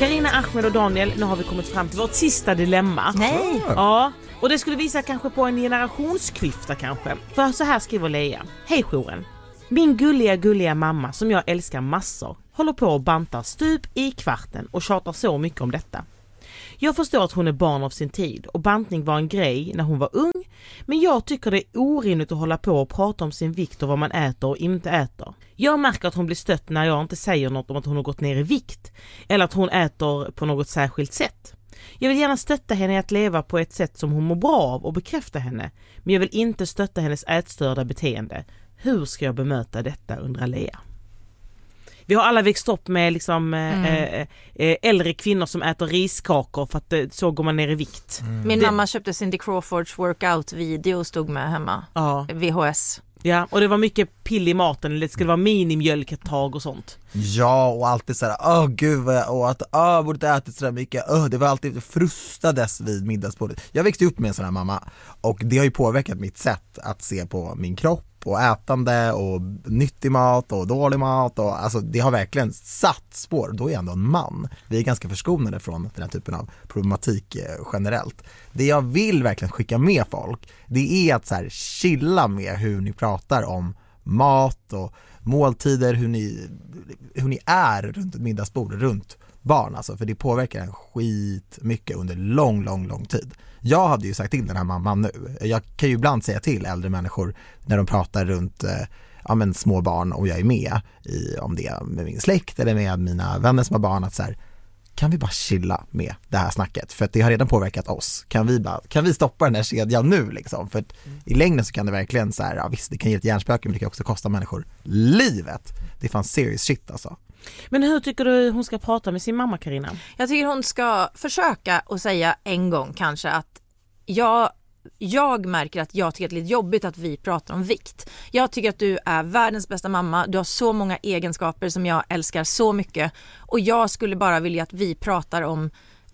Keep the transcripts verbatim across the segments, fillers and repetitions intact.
Carina, Ahmed och Daniel, nu har vi kommit fram till vårt sista dilemma. Nej. Ja, och det skulle visa kanske på en generationsklyfta kanske. För så här skriver Leia. Hej jouren. Min gulliga, gulliga mamma som jag älskar massor håller på och bantar stup i kvarten och tjatar så mycket om detta. Jag förstår att hon är barn av sin tid och bantning var en grej när hon var ung, men jag tycker det är orimligt att hålla på och prata om sin vikt och vad man äter och inte äter. Jag märker att hon blir stött när jag inte säger något om att hon har gått ner i vikt eller att hon äter på något särskilt sätt. Jag vill gärna stötta henne att leva på ett sätt som hon mår bra av och bekräfta henne, men jag vill inte stötta hennes ätstörda beteende. Hur ska jag bemöta detta, undrar Lea. Vi har alla växt upp med liksom, mm. äh, äh, äldre kvinnor som äter riskakor för att äh, så går man ner i vikt. Mm. Min det... mamma köpte Cindy Crawfords workout-video och stod med hemma. Ja. V H S. Ja, och det var mycket pill i maten. Det skulle vara minimjölk ett tag och sånt. Ja, och alltid sådär, åh gud vad jag åt, åh jag borde inte ätit sådär mycket, åh det var alltid frustades vid middagsbordet. Jag växte upp med en sån här mamma och det har ju påverkat mitt sätt att se på min kropp och ätande och nyttig mat och dålig mat och alltså det har verkligen satt spår. Då är jag ändå en man. Vi är ganska förskonade från den här typen av problematik eh, generellt. Det jag vill verkligen skicka med folk, det är att så här chilla med hur ni pratar om mat och måltider, hur ni, hur ni är runt ett middagsbord, runt barn alltså, för det påverkar en skit mycket under lång, lång, lång tid. Jag hade ju sagt till den här mamman nu. Jag kan ju ibland säga till äldre människor när de pratar runt eh, ja, men små barn och jag är med i, om det är med min släkt eller med mina vänner som har barn, att så här, kan vi bara chilla med det här snacket? För att det har redan påverkat oss. Kan vi, bara, kan vi stoppa den här kedjan nu liksom? För att mm. i längden så kan det verkligen så här, ja visst det kan ge ett hjärnspöke men det kan också kosta människor livet. Det är fan serious shit alltså. Men hur tycker du hon ska prata med sin mamma, Carina? Jag tycker hon ska försöka och säga en gång kanske att jag, jag märker att jag tycker att det är lite jobbigt att vi pratar om vikt. Jag tycker att du är världens bästa mamma. Du har så många egenskaper som jag älskar så mycket. Och jag skulle bara vilja att vi pratar om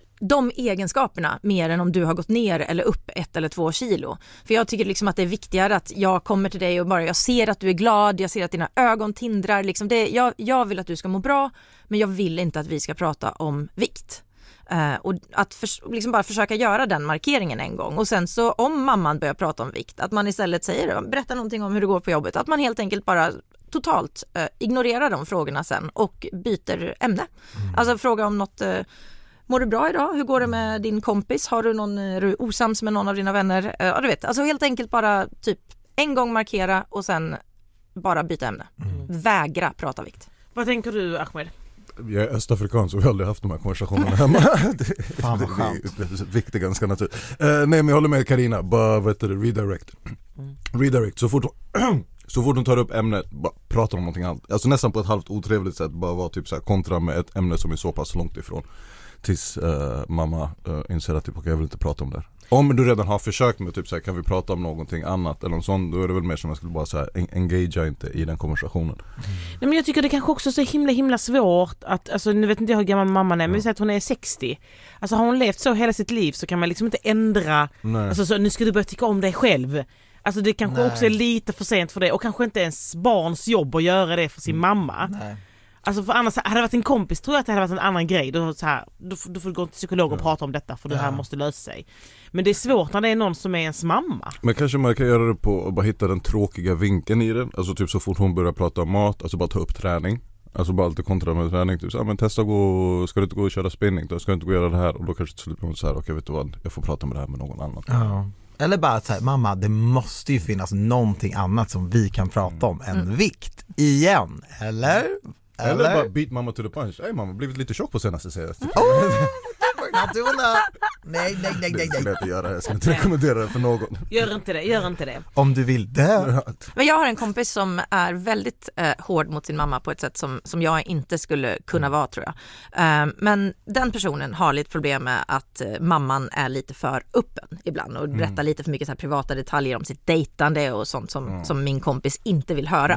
de egenskaperna mer än om du har gått ner eller upp ett eller två kilo. För jag tycker liksom att det är viktigare att jag kommer till dig och bara jag ser att du är glad, jag ser att dina ögon tindrar. Liksom det, jag, jag vill att du ska må bra, men jag vill inte att vi ska prata om vikt. Uh, och att för, liksom bara försöka göra den markeringen en gång. Och sen så om mamman börjar prata om vikt, att man istället säger, berätta någonting om hur det går på jobbet. Att man helt enkelt bara totalt uh, ignorerar de frågorna sen och byter ämne. Mm. Alltså fråga om något... Uh, Mår du bra idag? Hur går det med din kompis? Har du någon, är du osams med någon av dina vänner? Ja, du vet. Alltså helt enkelt bara typ en gång markera och sen bara byta ämne. Mm. Vägra prata vikt. Vad tänker du, Ahmed? Jag är östafrikan så vi har aldrig haft de här konversationerna hemma. det, Fan vad skönt. Det är viktigt ganska naturligt. Uh, nej men jag håller med Carina. Bara vet du, redirect. Mm. Redirect. Så fort hon, så fort hon tar upp ämnet, bara prata om någonting annat. Alltså nästan på ett halvt otrevligt sätt. Bara vara typ så här kontra med ett ämne som är så pass långt ifrån. Tills uh, mamma uh, inser att typ, okay, jag vill inte prata om det. Om du redan har försökt med typ så här, kan vi prata om någonting annat eller något sånt, då är det väl mer som jag skulle bara säga engagea inte i den konversationen. Mm. Nej, men jag tycker det kanske också är så himla himla svårt att, alltså nu vet inte jag hur gammal mamman är, men vi säger att hon är sextio. Alltså har hon levt så hela sitt liv så kan man liksom inte ändra, alltså så, nu ska du börja tycka om dig själv. Alltså det kanske Nej. också är lite för sent för det och kanske inte ens barns jobb att göra det för sin mm. mamma. Nej. Alltså för annars hade det varit en kompis tror jag att det hade varit en annan grej. Då, så här, då, då får du gå till psykolog och ja. prata om detta för det här ja. måste lösa sig. Men det är svårt när det är någon som är ens mamma. Men kanske man kan göra det på att bara hitta den tråkiga vinkeln i det. Alltså typ så fort hon börjar prata om mat, alltså bara ta upp träning. Alltså bara alltid kontra med träning. Typ så, ja, men testa gå, ska du inte gå och köra spinning? Då ska du inte gå och göra det här. Och då kanske till slut blir hon så här, okej okay, vet du vad, jag får prata med det här med någon annan. Ja. Eller bara så här, mamma, det måste ju finnas någonting annat som vi kan prata om än mm. vikt. Igen, eller? Eller, Eller bara beat mamma to the punch. Nej, mamma blivit lite tjock på senaste serien. Oh, not doing that. Nej, nej, nej, nej. Det är lätt att göra det. Jag ska inte rekommendera det för någon. Gör inte det, gör inte det. Om du vill det. Men jag har en kompis som är väldigt eh, hård mot sin mamma på ett sätt som, som jag inte skulle kunna vara, tror jag. Uh, men den personen har lite problem med att uh, mamman är lite för öppen ibland och berättar mm. lite för mycket så här privata detaljer om sitt dejtande och sånt som, mm. som min kompis inte vill höra.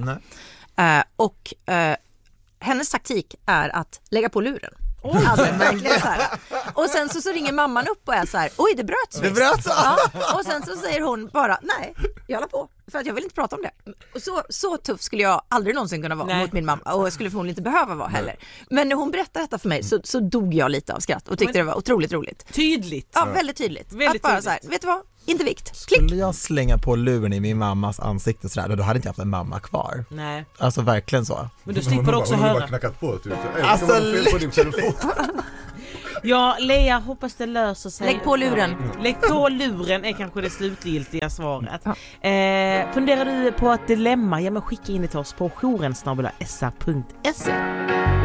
Uh, och uh, hennes taktik är att lägga på luren. Oh. Alltså, verkligen så här. Och sen så, så ringer mamman upp och är så här, oj det bröts det bröts. Ja. Och sen så säger hon bara, nej, jag la på. För att jag vill inte prata om det. Och så, så tuff skulle jag aldrig någonsin kunna vara Nej. mot min mamma. Och jag skulle förmodligen inte behöva vara heller. Men när hon berättade detta för mig så, så dog jag lite av skratt och tyckte Men, det var otroligt roligt. Tydligt. Ja, väldigt tydligt. Väldigt att bara tydligt. så här, vet du vad? Inte vikt. Klick. Skulle jag slänga på luren i min mammas ansikte sådär, då hade inte jag haft en mamma kvar. Nej, Alltså verkligen så. men du slipper också hon har bara höra. knackat på typ. Ey, Alltså, ska man ha fel på din telefon? Ja, Lea, hoppas det löser sig. Lägg på luren. Lägg på luren är kanske det slutgiltiga svaret. Eh, funderar du på ett dilemma? Ja, men skicka in det till oss på jouren snabel-a s a punkt se.